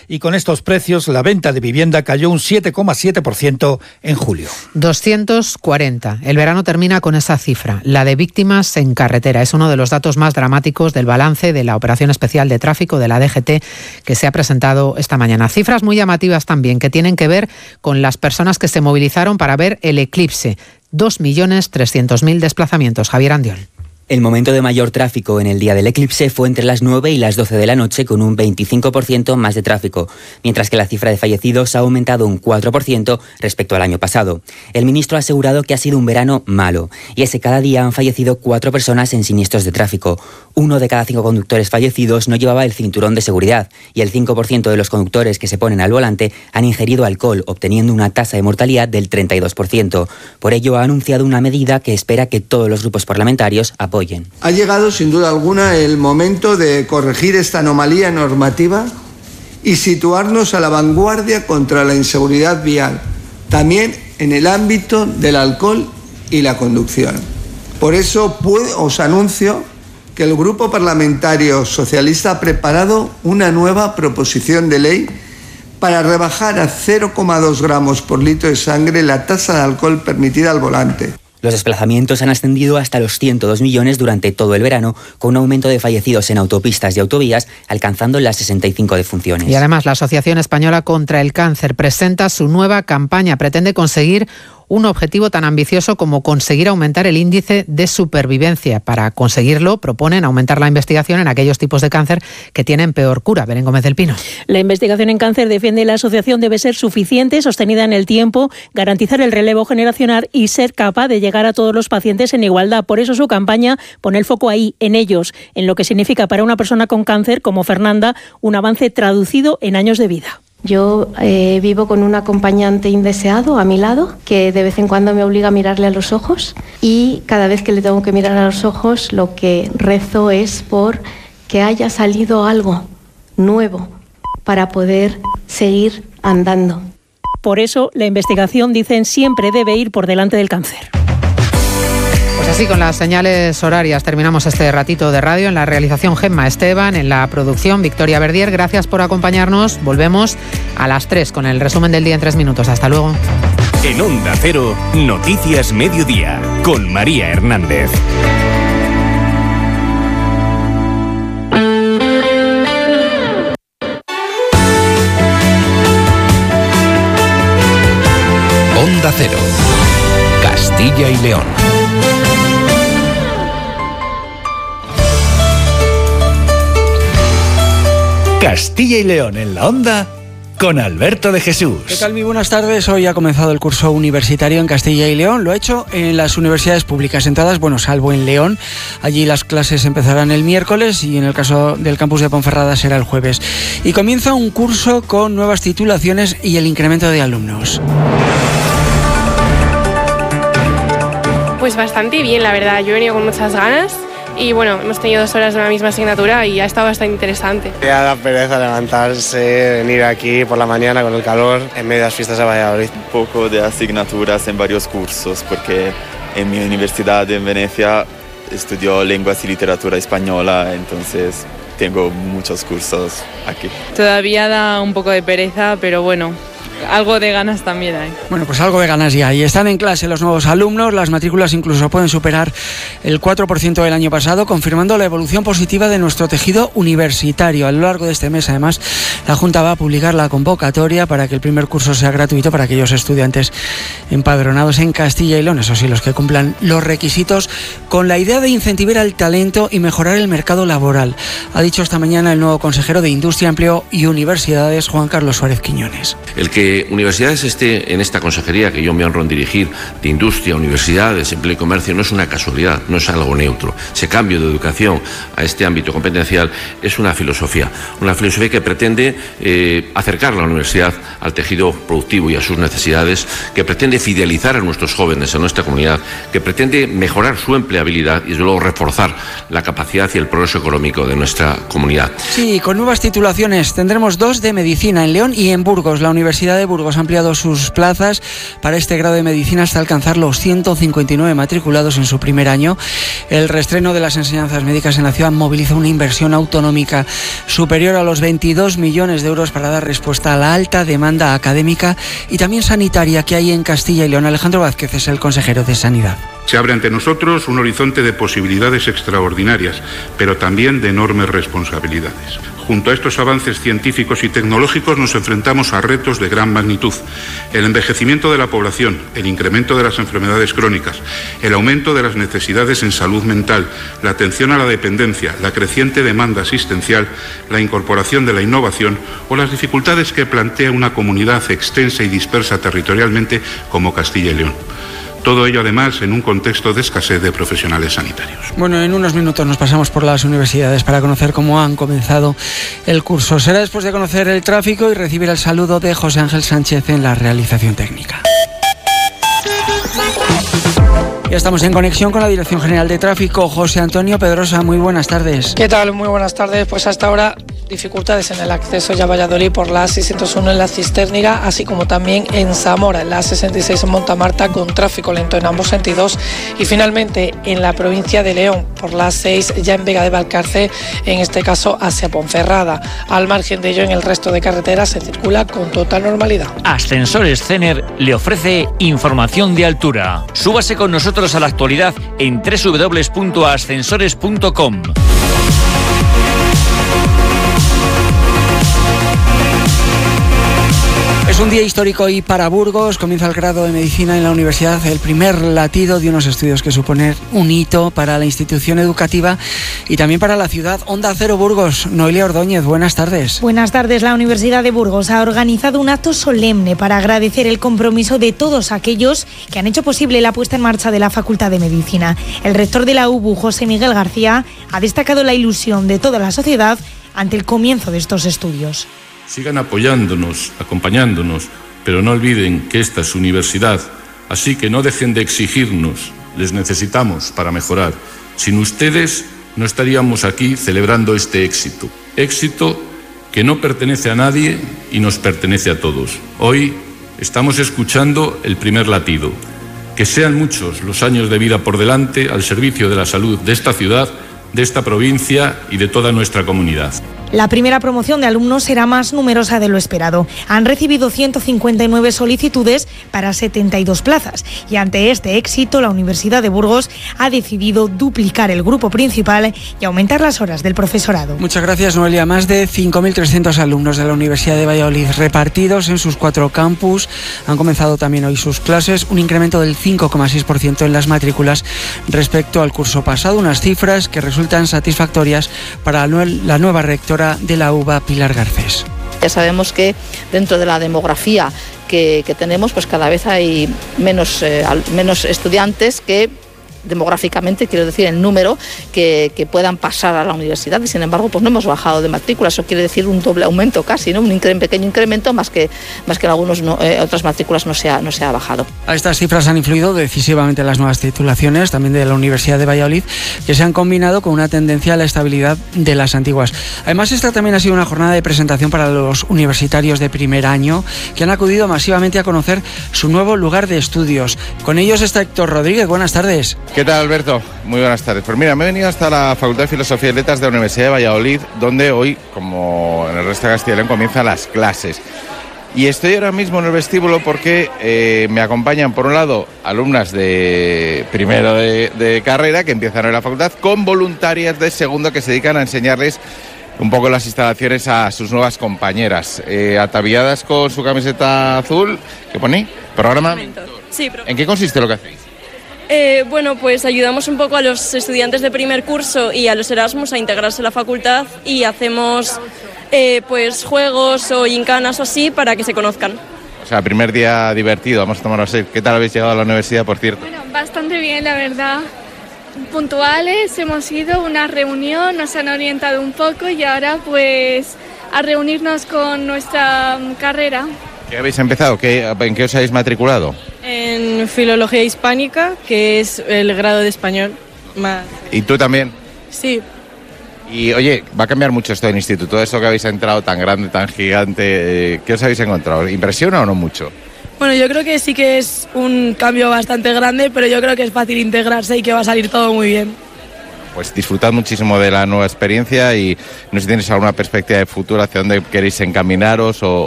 y con estos precios la venta de vivienda cayó un 7,7% en julio. 240. El verano termina con esa cifra, la de víctimas en carretera. Es uno de los datos más dramáticos del balance de la Operación Especial de Tráfico de la DGT que se ha presentado esta mañana. Cifras muy llamativas también que tienen que ver con las personas que se movilizaron para ver el eclipse. 2.300.000 desplazamientos. Javier Andiol. El momento de mayor tráfico en el día del eclipse fue entre las 9 y las 12 de la noche, con un 25% más de tráfico, mientras que la cifra de fallecidos ha aumentado un 4% respecto al año pasado. El ministro ha asegurado que ha sido un verano malo, y es que cada día han fallecido 4 personas en siniestros de tráfico. 1 de cada 5 conductores fallecidos no llevaba el cinturón de seguridad, y el 5% de los conductores que se ponen al volante han ingerido alcohol, obteniendo una tasa de mortalidad del 32%. Por ello, ha anunciado una medida que espera que todos los grupos parlamentarios apoyen. Ha llegado sin duda alguna el momento de corregir esta anomalía normativa y situarnos a la vanguardia contra la inseguridad vial, también en el ámbito del alcohol y la conducción. Por eso os anuncio que el Grupo Parlamentario Socialista ha preparado una nueva proposición de ley para rebajar a 0,2 gramos por litro de sangre la tasa de alcohol permitida al volante. Los desplazamientos han ascendido hasta los 102 millones durante todo el verano, con un aumento de fallecidos en autopistas y autovías, alcanzando las 65 defunciones. Y además, la Asociación Española contra el Cáncer presenta su nueva campaña. Pretende conseguir un objetivo tan ambicioso como conseguir aumentar el índice de supervivencia. Para conseguirlo, proponen aumentar la investigación en aquellos tipos de cáncer que tienen peor cura. Belén Gómez del Pino. La investigación en cáncer, defiende la asociación, debe ser suficiente, sostenida en el tiempo, garantizar el relevo generacional y ser capaz de llegar a todos los pacientes en igualdad. Por eso su campaña pone el foco ahí, en ellos, en lo que significa para una persona con cáncer como Fernanda un avance traducido en años de vida. Yo vivo con un acompañante indeseado a mi lado que de vez en cuando me obliga a mirarle a los ojos, y cada vez que le tengo que mirar a los ojos lo que rezo es por que haya salido algo nuevo para poder seguir andando. Por eso la investigación, dicen, siempre debe ir por delante del cáncer. Pues así, con las señales horarias, terminamos este ratito de radio. En la realización, Gemma Esteban; en la producción, Victoria Verdier. Gracias por acompañarnos. Volvemos a las 3 con el resumen del día en 3 minutos. Hasta luego. En Onda Cero, Noticias Mediodía, con María Hernández. Onda Cero, Castilla y León. Castilla y León en la Onda, con Alberto de Jesús. ¿Qué tal? Muy buenas tardes. Hoy ha comenzado el curso universitario en Castilla y León. Lo ha hecho en las universidades públicas, en todas, bueno, salvo en León. Allí las clases empezarán el miércoles y en el caso del campus de Ponferrada será el jueves. Y comienza un curso con nuevas titulaciones y el incremento de alumnos. Pues bastante bien, la verdad. Yo he venido con muchas ganas. Y bueno, hemos tenido 2 horas de una misma asignatura y ha estado bastante interesante. Ya da pereza levantarse, venir aquí por la mañana con el calor en medio de las fiestas de Valladolid. Un poco de asignaturas en varios cursos, porque en mi universidad en Venecia estudio lenguas y literatura española, entonces tengo muchos cursos aquí. Todavía da un poco de pereza, pero bueno, algo de ganas también hay. Bueno, pues algo de ganas ya. Y están en clase los nuevos alumnos. Las matrículas incluso pueden superar el 4% del año pasado, confirmando la evolución positiva de nuestro tejido universitario. A lo largo de este mes, además, la Junta va a publicar la convocatoria para que el primer curso sea gratuito para aquellos estudiantes empadronados en Castilla y León, eso sí, los que cumplan los requisitos, con la idea de incentivar el talento y mejorar el mercado laboral. Ha dicho esta mañana el nuevo consejero de Industria, Empleo y Universidades, Juan Carlos Suárez Quiñones. El que Universidades esté en esta consejería que yo me honro en dirigir, de Industria, Universidades, Empleo y Comercio, no es una casualidad, no es algo neutro. Ese cambio de educación a este ámbito competencial es una filosofía que pretende acercar la universidad al tejido productivo y a sus necesidades, que pretende fidelizar a nuestros jóvenes, a nuestra comunidad, que pretende mejorar su empleabilidad y desde luego reforzar la capacidad y el progreso económico de nuestra comunidad. Sí, con nuevas titulaciones tendremos 2 de Medicina en León y en Burgos. La Universidad de Burgos ha ampliado sus plazas para este grado de medicina hasta alcanzar los 159 matriculados en su primer año. El reestreno de las enseñanzas médicas en la ciudad moviliza una inversión autonómica superior a los 22 millones de euros para dar respuesta a la alta demanda académica y también sanitaria que hay en Castilla y León. Alejandro Vázquez es el consejero de Sanidad. Se abre ante nosotros un horizonte de posibilidades extraordinarias, pero también de enormes responsabilidades. Junto a estos avances científicos y tecnológicos nos enfrentamos a retos de gran magnitud. El envejecimiento de la población, el incremento de las enfermedades crónicas, el aumento de las necesidades en salud mental, la atención a la dependencia, la creciente demanda asistencial, la incorporación de la innovación o las dificultades que plantea una comunidad extensa y dispersa territorialmente como Castilla y León. Todo ello, además, en un contexto de escasez de profesionales sanitarios. Bueno, en unos minutos nos pasamos por las universidades para conocer cómo han comenzado el curso. Será después de conocer el tráfico y recibir el saludo de José Ángel Sánchez en la realización técnica. Ya estamos en conexión con la Dirección General de Tráfico. José Antonio Pedrosa, muy buenas tardes. ¿Qué tal? Muy buenas tardes. Pues hasta ahora dificultades en el acceso ya a Valladolid por la A601 en la Cistérniga, así como también en Zamora, en la A66 en Montamarta, con tráfico lento en ambos sentidos. Y finalmente en la provincia de León, por la A6 ya en Vega de Valcarce, en este caso hacia Ponferrada. Al margen de ello, en el resto de carreteras se circula con total normalidad. Ascensores Cener le ofrece información de altura. Súbase con nosotros a la actualidad en www.ascensores.com. Es un día histórico y para Burgos comienza el grado de Medicina en la universidad, el primer latido de unos estudios que suponen un hito para la institución educativa y también para la ciudad. Onda Cero Burgos, Noelia Ordóñez, buenas tardes. Buenas tardes. La Universidad de Burgos ha organizado un acto solemne para agradecer el compromiso de todos aquellos que han hecho posible la puesta en marcha de la Facultad de Medicina. El rector de la UBU, José Miguel García, ha destacado la ilusión de toda la sociedad ante el comienzo de estos estudios. Sigan apoyándonos, acompañándonos, pero no olviden que esta es su universidad, así que no dejen de exigirnos, les necesitamos para mejorar. Sin ustedes no estaríamos aquí celebrando este éxito. Éxito que no pertenece a nadie y nos pertenece a todos. Hoy estamos escuchando el primer latido. Que sean muchos los años de vida por delante al servicio de la salud de esta ciudad, de esta provincia y de toda nuestra comunidad. La primera promoción de alumnos será más numerosa de lo esperado. Han recibido 159 solicitudes para 72 plazas y ante este éxito la Universidad de Burgos ha decidido duplicar el grupo principal y aumentar las horas del profesorado. Muchas gracias, Noelia. Más de 5.300 alumnos de la Universidad de Valladolid repartidos en sus 4 campus han comenzado también hoy sus clases, un incremento del 5,6% en las matrículas respecto al curso pasado, unas cifras que resultan satisfactorias para la nueva rectora de la UBA, Pilar Garcés. Ya sabemos que dentro de la demografía que tenemos, pues cada vez hay menos estudiantes que demográficamente, quiero decir, el número que puedan pasar a la universidad, y sin embargo pues no hemos bajado de matrícula. Eso quiere decir un doble aumento casi, ¿no? Un pequeño incremento, más que en algunas otras matrículas no se ha bajado. A estas cifras han influido decisivamente las nuevas titulaciones también de la Universidad de Valladolid, que se han combinado con una tendencia a la estabilidad de las antiguas. Además, esta también ha sido una jornada de presentación para los universitarios de primer año, que han acudido masivamente a conocer su nuevo lugar de estudios. Con ellos está Héctor Rodríguez. Buenas tardes. ¿Qué tal, Alberto? Muy buenas tardes. Pues mira, me he venido hasta la Facultad de Filosofía y Letras de la Universidad de Valladolid, donde hoy, como en el resto de Castilla y León, comienzan las clases. Y estoy ahora mismo en el vestíbulo porque me acompañan, por un lado, alumnas de primero de carrera que empiezan en la facultad, con voluntarias de segundo que se dedican a enseñarles un poco las instalaciones a sus nuevas compañeras, ataviadas con su camiseta azul. ¿Qué pone? Programa. Sí, ¿En qué consiste lo que hacéis? Bueno, pues ayudamos un poco a los estudiantes de primer curso y a los Erasmus a integrarse a la facultad y hacemos pues juegos o gincanas o así para que se conozcan. O sea, primer día divertido, vamos a tomarlo así. ¿Qué tal habéis llegado a la universidad, por cierto? Bueno, bastante bien, la verdad. Puntuales, hemos ido a una reunión, nos han orientado un poco y ahora pues a reunirnos con nuestra carrera. ¿Qué habéis empezado? ¿En qué os habéis matriculado? En Filología Hispánica, que es el grado de español más... ¿Y tú también? Sí. Y oye, va a cambiar mucho esto del instituto, eso que habéis entrado tan grande, tan gigante, ¿qué os habéis encontrado? ¿Impresiona o no mucho? Bueno, yo creo que sí que es un cambio bastante grande, pero yo creo que es fácil integrarse y que va a salir todo muy bien. Pues disfrutad muchísimo de la nueva experiencia y no sé si tenéis alguna perspectiva de futuro hacia dónde queréis encaminaros o